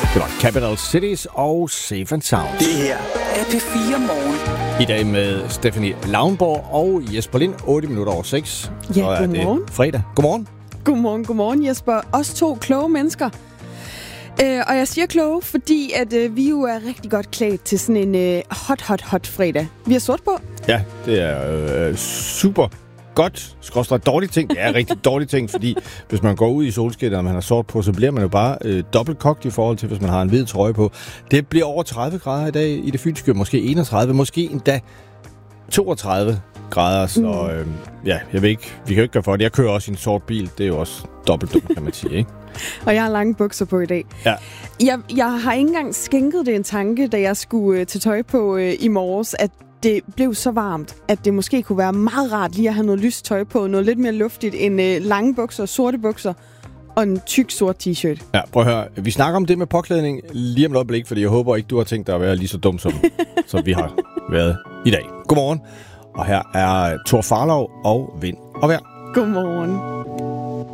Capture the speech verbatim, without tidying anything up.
Det var Capital Cities og Safe and Sound. Det her er P fire Morgen. I dag med Stephanie Lauenborg og Jesper Lind, otte minutter over seks. Ja, godmorgen. Fredag. Godmorgen. Godmorgen, godmorgen Jesper. Os to kloge mennesker. Øh, og jeg siger kloge, fordi at øh, vi jo er rigtig godt klædt til sådan en øh, hot, hot, hot fredag. Vi har sort på. Ja, det er øh, super godt, skråstreg dårligt ting. Det er rigtig dårligt ting, fordi hvis man går ud i solskinnet, og man har sort på, så bliver man jo bare øh, dobbeltkogt i forhold til, hvis man har en hvid trøje på. Det bliver over tredive grader i dag i det fynske, måske enogtredive, måske endda toogtredive grader, så øh, ja, jeg ved ikke, vi kan jo ikke gøre for det. Jeg kører også i en sort bil, det er jo også dobbelt dumt, kan man sige, ikke? Og jeg har lange bukser på i dag. Ja. Jeg, jeg har ikke engang skænket det en tanke, da jeg skulle øh, til tøj på øh, i morges, at det blev så varmt, at det måske kunne være meget rart lige at have noget lyst tøj på, noget lidt mere luftigt end øh, lange bukser, sorte bukser og en tyk sort t-shirt. Ja, prøv at høre. Vi snakker om det med påklædning lige om et øjeblik, fordi jeg håber ikke, du har tænkt dig at være lige så dum, som, som vi har været i dag. Godmorgen. Og her er Thor Farlov og Vind og Vejr. Godmorgen.